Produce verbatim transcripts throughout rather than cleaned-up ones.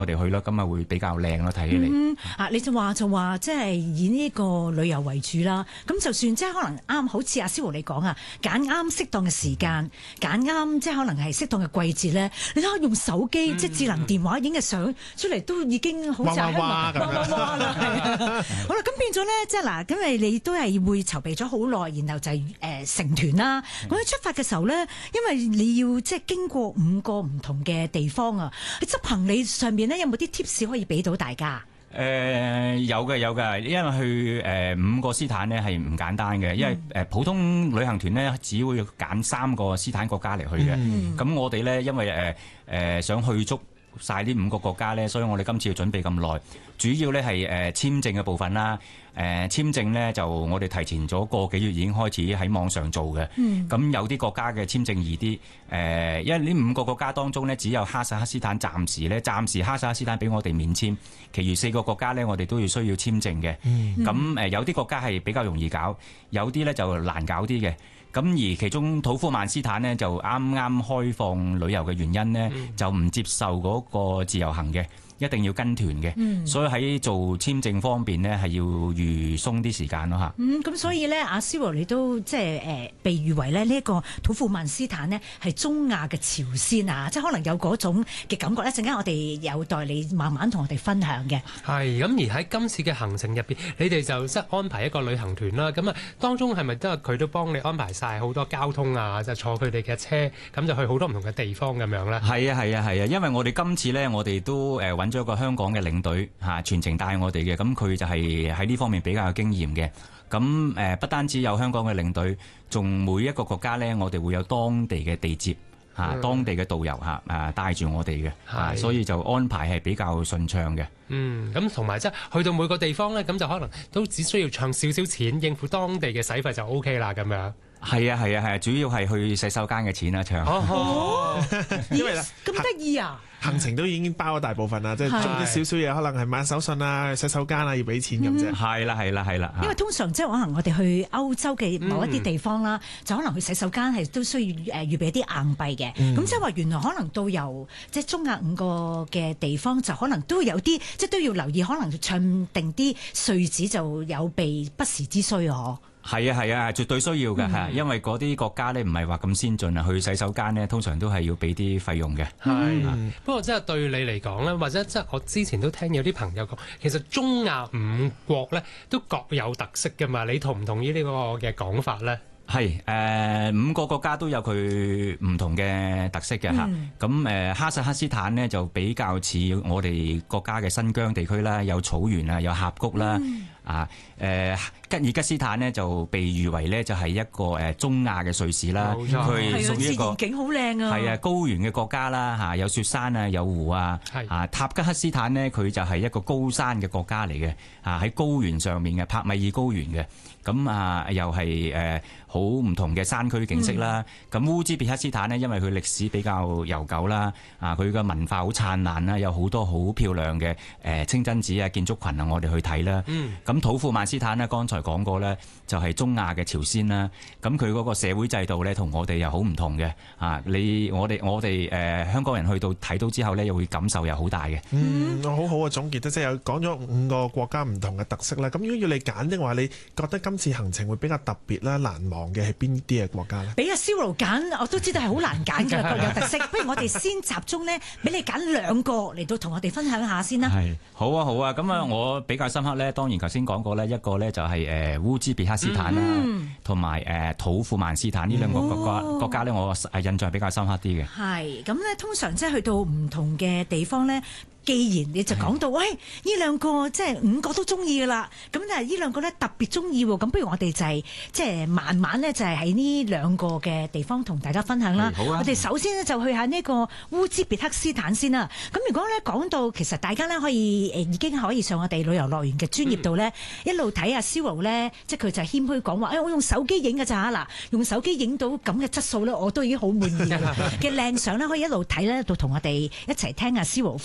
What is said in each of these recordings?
我哋去咯，咁啊會比較靚咯，睇起嚟。 嗯啊，你就話就話即係以呢個旅遊為主啦。咁就算即係可能啱，好似阿思豪你講啊，揀啱適當嘅時間，揀啱即係可能係適當嘅季節咧。你睇下用手機、嗯、即係智能電話影嘅相出嚟，都已經好似香港哇哇哇啦，係啊。好啦，咁變咗咧，即係嗱，咁你你都係會籌備咗好耐，然後就係、是、誒、呃、成團啦。咁喺、嗯、出發嘅時候咧，因為你要即係經過五個唔同嘅地方啊，喺執行李上面。有冇啲 tips 可以俾到大家？ 誒、呃、有嘅有嘅，因為去誒、呃、五個斯坦咧係唔簡單嘅，因為誒、呃、普通旅行團咧只會揀三個斯坦國家嚟去嘅。咁、嗯、我哋咧因為誒誒、呃、想去足晒呢五個國家咧，所以我哋今次要準備咁耐，主要咧係誒簽證嘅部分啦。誒、呃、簽證咧就我哋提前咗個幾月已經開始喺網上做嘅。咁、嗯、有啲國家嘅簽證易啲。誒、呃，因為呢五個國家當中咧，只有哈薩克斯坦暫時咧，暫時哈薩克斯坦俾我哋免簽，其餘四個國家咧，我哋都要需要簽證嘅。咁誒、嗯呃、有啲國家係比較容易搞，有啲咧就難搞啲嘅。咁而其中土庫曼斯坦呢，就啱啱開放旅遊嘅原因呢，嗯、就唔接受嗰個自由行嘅。一定要跟團嘅，嗯、所以喺做簽證方面呢，係要預鬆啲時間咯嚇。 嗯，咁所以咧，阿思豪你都即係誒被譽為咧呢一個土庫曼斯坦呢係中亞嘅朝鮮啊，即係可能有嗰種嘅感覺咧。陣間我哋有待你慢慢同我哋分享嘅。係，咁而喺今次嘅行程入邊，你哋就即係安排一個旅行團啦。咁啊，當中係咪都係佢都幫你安排晒好多交通啊？就坐佢哋嘅車，咁就去好多唔同嘅地方咁樣咧？係啊，係啊，係啊，因為我哋今次咧，我哋都誒揾咗一個香港嘅領隊嚇，全程帶我哋嘅，咁佢就係喺呢方面比較有經驗嘅。咁誒，不單止有香港嘅領隊，仲每一個國家呢，我哋會有當地嘅地接嚇，嗯、當地嘅導遊嚇誒帶住我哋嘅，係，所以就安排係比較順暢嘅。嗯，咁同埋即係去到每個地方呢，咁就可能都只需要唱少少錢應付當地嘅使費就 O K 啦，咁樣。係啊係啊係啊，主要係去洗手間嘅錢啊，唱。哦， 因為咁得意啊！ 行程都已經包咗大部分啦，即係中啲少少嘢，可能係買手信啊、洗手間啊，要俾錢咁啫。係啦係啦係啦。因為通常即係可能我哋去歐洲嘅某一啲地方啦，嗯、就可能去洗手間係都需要誒預備一啲硬幣嘅。咁、嗯、即係話原來可能到遊即係中亞五個嘅地方，就可能都有啲即係都要留意，可能唱定啲稅紙就有備不時之需啊！ 係啊係啊，絕對需要嘅嚇，嗯、因為嗰啲國家咧唔係話咁先進啊，去洗手間咧通常都係要俾啲費用嘅。係、 嗯，不過即係對你嚟講咧，或者即係我之前都聽有啲朋友講，其實中亞五國咧都各有特色㗎嘛，你同唔同意呢個嘅講法咧？ 係誒、呃、五個國家都有佢唔同嘅特色嘅嚇，咁誒、嗯呃、哈薩克斯坦呢，就比較似我哋國家嘅新疆地區啦，有草原啊，有峽谷啦。嗯啊，誒、呃、吉爾吉斯坦呢就被譽為呢就係一個誒、呃、中亞嘅瑞士啦，佢屬於一個景好靚啊， 係啊高原嘅國家啦嚇，有雪山啊，有湖啊，是啊塔吉克斯坦呢，佢就係一個高山嘅國家嚟嘅，啊喺高原上面嘅帕米爾高原嘅，咁啊又係誒好唔同嘅山區景色啦。咁、嗯、烏茲別克斯坦呢，因為佢歷史比較悠久啦，啊佢嘅文化好燦爛啦，有好多好漂亮嘅誒、呃、清真寺啊建築群啊，我哋去睇啦。嗯咁土庫曼斯坦呢，剛才講過呢，就係、是、中亞嘅朝鮮啦。咁佢嗰個社會制度呢，同我哋又好唔同嘅。啊，你我哋我哋誒、呃、香港人去到睇到之後呢，又會感受又好大嘅。 嗯，好好嘅總結，即係有講咗五個國家唔同嘅特色啦。咁如果要你揀的話，你覺得今次行程會比較特別啦、難忘嘅係邊啲嘅國家呢？ 俾阿蕭勞揀，我都知道係好難揀嘅，各有特色。不如我哋先集中呢，俾你揀兩個嚟到同我哋分享下先啦。係， 好啊好啊。咁啊，我比較深刻呢，當然頭先講過呢一個呢就係誒烏茲別克斯坦啦，同埋誒土庫曼斯坦呢兩個國家、哦、國家呢，我印象比較深刻啲嘅。係咁呢，通常即係去到唔同嘅地方呢。既然你就講到，喂呢兩個即係五個都中意噶啦，咁但係呢兩個咧特別中意喎，咁不如我哋就係即係慢慢咧就係喺呢兩個嘅地方同大家分享啦。好啊！我哋首先咧就去下呢個烏茲別克斯坦先啦。咁如果咧講到其實大家咧可以誒已經可以上我哋旅遊樂園嘅專頁度咧，嗯、一路睇下蕭豪咧，即係佢就謙虛講話，誒、哎、我用手機影㗎咋嗱，用手機影到咁嘅質素咧，我都已經好滿意嘅靚相咧，可以一路睇咧，一路同我哋一齊聽下蕭豪分享嘅。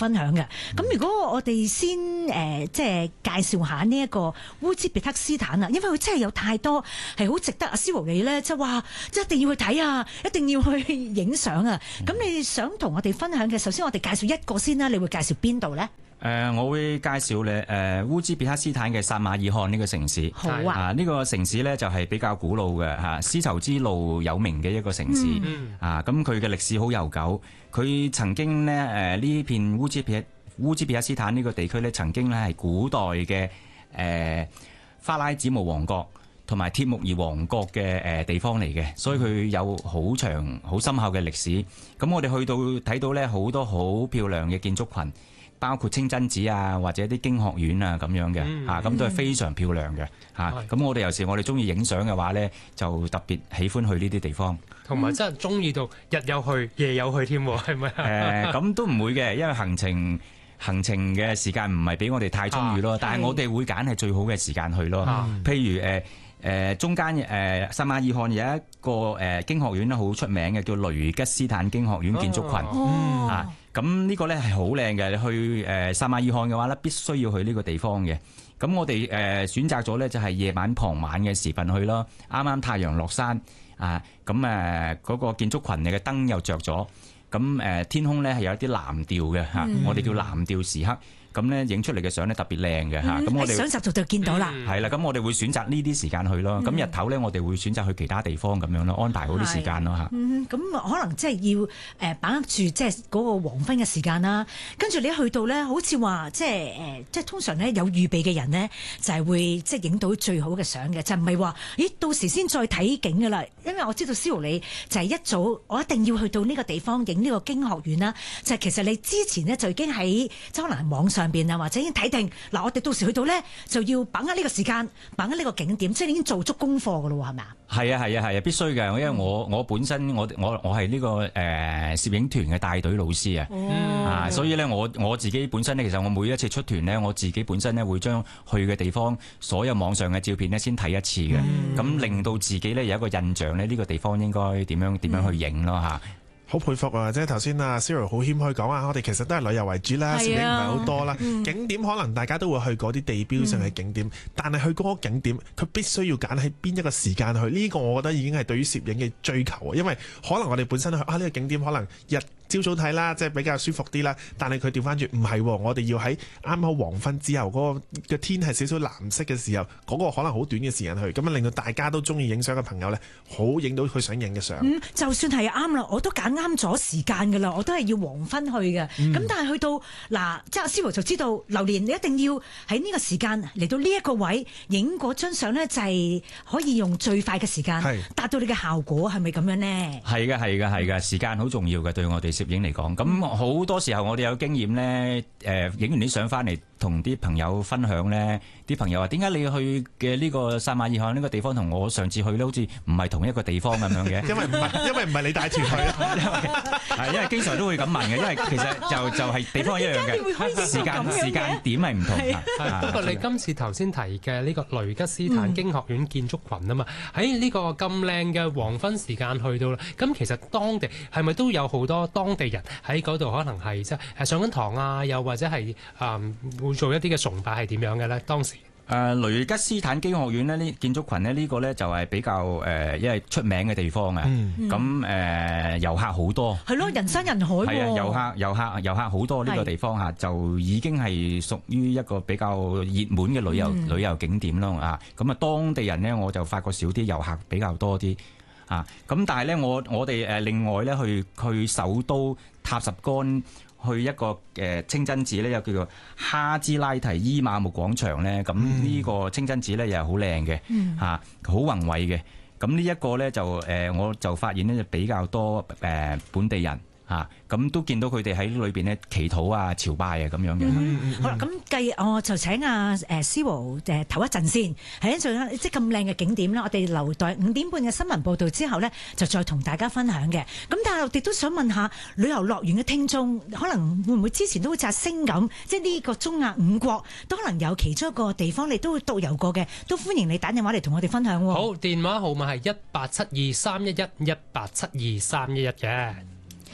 咁如果我哋先誒、呃、即係介紹下呢一個烏茲別克斯坦啊，因為佢真係有太多係好值得阿思豪你咧，即係話即係一定要去睇啊，一定要去影相啊。咁、嗯、你想同我哋分享嘅，首先我哋介紹一個先啦，你會介紹邊度咧？ 誒、呃，我會介紹咧誒烏茲別克斯坦嘅撒馬爾罕呢個城市。 好啊！呢、 啊這個城市咧就係比較古老嘅嚇，絲綢之路有名嘅一個城市。嗯、啊，咁佢嘅歷史好悠久。佢曾經咧誒呢片烏茲別烏茲別克斯坦呢個地區咧，曾經咧係古代嘅誒、呃、花剌子模王國同埋帖木兒王國嘅誒地方嚟嘅，所以佢有好長好深厚嘅歷史。咁我哋去到睇到咧好多好漂亮嘅建築群。包括清真寺啊，或者啲經學院啊咁樣嘅嚇，咁、嗯啊、都係非常漂亮嘅嚇。咁、嗯啊、我哋有時我哋中意影相嘅話咧，就特別喜歡去呢啲地方。 同埋真係中意到日有去，夜有去添，係咪？誒、 呃，咁都唔會嘅，因為行程行程嘅時間唔係俾我哋太充裕咯。啊、但係我哋會揀係最好嘅時間去咯。啊、譬如誒誒、呃、中間誒撒馬爾罕有一個誒、呃、經學院咧，好出名嘅叫雷吉斯坦經學院建築群、哦、啊。咁呢個咧係好靚嘅，你去誒撒馬爾罕嘅話咧，必須要去呢個地方嘅。咁我哋誒、呃、選擇咗咧就係夜晚傍晚嘅時分去咯，啱啱太陽落山啊，咁誒嗰個建築群嘅燈又着咗，咁誒、呃、天空咧係有一啲藍調嘅嚇，嗯、我哋叫藍調時刻。咁咧影出嚟嘅相咧特別靚嘅嚇，咁、嗯、我哋相集度就見到啦。 係啦、嗯，咁我哋會選擇呢啲時間去咯。咁、嗯、日頭咧，我哋會選擇去其他地方咁樣咯，安排好啲時間咯嚇。 嗯，咁可能即係要誒把握住即係嗰個黃昏嘅時間啦。跟住你一去到咧，好似話即係誒，即係通常咧有預備嘅人咧，就係會即係影到最好嘅相嘅，就唔係話咦到時先再睇景㗎啦。因為我知道思豪你就係一早我一定要去到呢個地方影呢個經學院啦。就係、其實你之前呢，就已經喺即係可能網上邊啊，或者已經睇定嗱，我哋到時去到咧就要把握呢個時間，把握呢個景點，即係已經做足功課噶咯，係咪啊？ 係啊係啊係啊，必須嘅，因為我我本身我我我係呢個誒攝影團嘅帶隊老師啊，哦、啊，所以咧我我自己本身咧，其實我每一次出團咧，我自己本身咧會將去嘅地方所有網上嘅照片咧先睇一次嘅，咁、嗯、令到自己咧有一個印象咧，呢個地方應該點樣點樣去影咯嚇。 好佩服啊！即係頭先啊 Cyril 好謙虛講啊，我哋其實都係旅遊為主啦，攝影唔係好多啦。嗯、景點可能大家都會去嗰啲地標性嘅景點，嗯、但係去嗰個景點，佢必須要揀喺邊一個時間去。呢、呢個我覺得已經係對於攝影嘅追求啊！因為可能我哋本身去啊呢、呢個景點可能日朝早睇啦，即係比較舒服啲啦。但係佢調翻轉唔係，我哋要喺啱好黃昏之後嗰、嗰個嘅天係少少藍色嘅時候，嗰、嗰個可能好短嘅時間去，咁樣令到大家都中意影相嘅朋友咧，好影到佢想影嘅相。 嗯，就算係啱啦，我都揀啱咗時間噶啦，我都係要黃昏去嘅。咁、嗯、但係去到嗱，即係阿思豪就知道，榴蓮你一定要喺呢個時間嚟到呢一個位影嗰張相咧，就係可以用最快嘅時間達到你嘅效果，係咪咁樣呢？係嘅， 係嘅，係嘅，時間好重要嘅，對我哋攝影嚟講。咁好多時候我哋有經驗咧，誒，影完啲相翻嚟同啲朋友分享咧，啲朋友話：點解你去嘅呢個撒馬爾罕呢個地方同我上次去咧，好似唔係同一個地方咁樣嘅？ 因為唔係，因為唔係你帶團去啊。 係，因為經常都會咁問嘅，因為其實就就係地方一樣嘅，時間時間點係唔同嘅。 不過你今次頭先提嘅呢個雷吉斯坦經學院建築群啊嘛，喺呢個咁靚嘅黃昏時間去到啦，咁其實當地係咪都有好多當地人喺嗰度？可能係即係上緊堂啊，又或者係啊、嗯、會做一啲嘅崇拜係點樣嘅咧？當時？ 誒、呃、雷吉斯坦經學院呢，呢建築群呢，呢、呢個咧就係比較誒、呃，因為出名嘅地方啊。咁誒遊客好多， 係咯，人山人海、哦。係啊，遊客遊客遊客好多呢個地方嚇，就已經係屬於一個比較熱門嘅旅遊、嗯、旅遊景點咯啊。咁啊，當地人呢，我就發覺少啲，遊客比較多啲啊。咁但係咧，我我哋誒另外咧去去首都塔什干。去一個誒清真寺咧，又叫做哈茲拉提伊瑪目廣場咧。咁呢個清真寺咧又係好靚嘅，嚇好宏偉嘅。咁呢一個咧就誒，我就發現咧就比較多誒本地人。嚇，咁都見到佢哋喺裏邊咧祈禱啊、朝拜啊咁樣嘅。 嗯嗯、好啦，咁繼我就請阿誒思豪誒唞一陣先，係一陣即係咁靚嘅景點啦。我哋留待五點半嘅新聞報導之後呢，就再同大家分享嘅。咁但係我哋都想問下旅遊樂園嘅聽眾，可能會唔會之前都好似阿星咁，即係呢個中亞五國都可能有其中一個地方你都會導遊過嘅，都歡迎你打電話嚟同我哋分享喎。 好，電話號碼係一八七二三一一一八七二三一一嘅。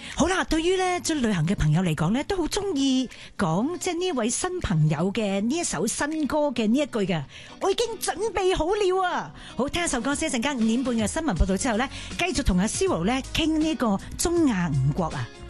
好啦，對於咧即係旅行嘅朋友嚟講咧，都好中意講即係呢位新朋友嘅呢一首新歌嘅呢一句嘅，我已經準備好了啊！好，聽一首歌先，一陣間五點半嘅新聞報道之後咧，繼續同阿 Zero 咧傾呢個中亞五國啊！